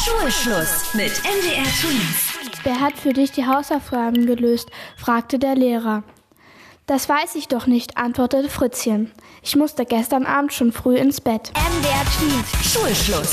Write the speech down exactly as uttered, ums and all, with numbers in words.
Schulschluss mit M D R Twins. Wer hat für dich die Hausaufgaben gelöst? Fragte der Lehrer. Das weiß ich doch nicht, antwortete Fritzchen. Ich musste gestern Abend schon früh ins Bett. M D R Twins. Schulschluss.